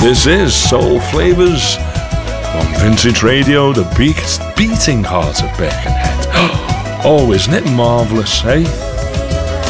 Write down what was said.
This is Soul Flavours on Vintage Radio, the beating heart of Birkenhead. Oh, isn't it marvellous, eh?